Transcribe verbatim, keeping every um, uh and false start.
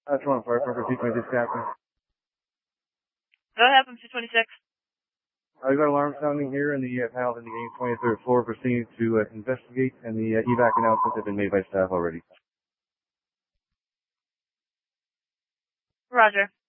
Uh, Toronto Fire Department, P twenty-six Captain. Go ahead, from two twenty-six. I got alarm sounding here in the uh, panel in the twenty-third floor, proceeding to uh, investigate, and the uh, evac announcements have been made by staff already. Roger.